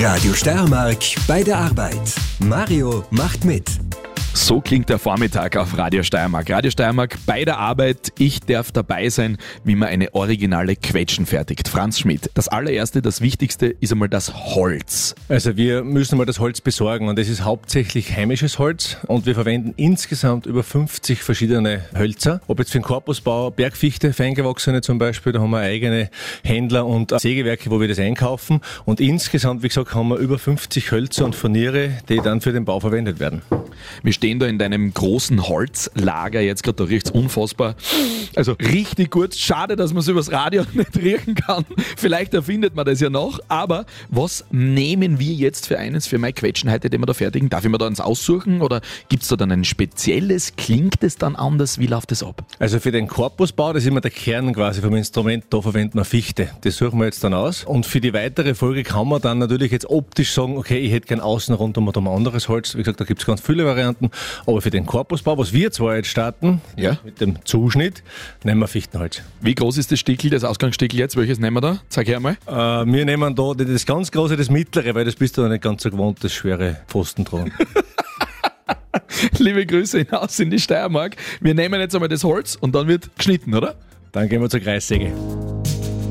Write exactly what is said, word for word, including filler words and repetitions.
Radio Steiermark bei der Arbeit. Mario macht mit. So klingt der Vormittag auf Radio Steiermark. Radio Steiermark bei der Arbeit. Ich darf dabei sein, wie man eine originale Quetschen fertigt. Franz Schmidt. Das allererste, das Wichtigste ist einmal das Holz. Also wir müssen mal das Holz besorgen und das ist hauptsächlich heimisches Holz und wir verwenden insgesamt über fünfzig verschiedene Hölzer. Ob jetzt für den Korpusbau, Bergfichte, feingewachsene zum Beispiel, da haben wir eigene Händler und Sägewerke, wo wir das einkaufen. Und insgesamt, wie gesagt, haben wir über fünfzig Hölzer und Furniere, die dann für den Bau verwendet werden. Wir stehen da in deinem großen Holzlager jetzt gerade, da riecht's unfassbar. Also richtig gut. Schade, dass man es übers Radio nicht riechen kann. Vielleicht erfindet man das ja noch. Aber was nehmen wir jetzt für eines für mein Quetschen heute, den wir da fertigen? Darf ich mir da eins aussuchen oder gibt's da dann ein spezielles? Klingt es dann anders? Wie läuft das ab? Also für den Korpusbau, das ist immer der Kern quasi vom Instrument, da verwenden wir Fichte. Das suchen wir jetzt dann aus. Und für die weitere Folge kann man dann natürlich jetzt optisch sagen, okay, ich hätte gern außen rundum ein anderes Holz. Wie gesagt, da gibt's ganz viele Varianten. Aber für den Korpusbau, was wir zwar jetzt starten, ja, mit dem Zuschnitt, nehmen wir Fichtenholz. Wie groß ist das Stickel, das Ausgangsstickel jetzt? Welches nehmen wir da? Zeig her mal. Äh, wir nehmen da das ganz große, das mittlere, weil das bist du noch nicht ganz so gewohnt, das schwere Pfosten tragen. Liebe Grüße hinaus in die Steiermark. Wir nehmen jetzt einmal das Holz und dann wird geschnitten, oder? Dann gehen wir zur Kreissäge.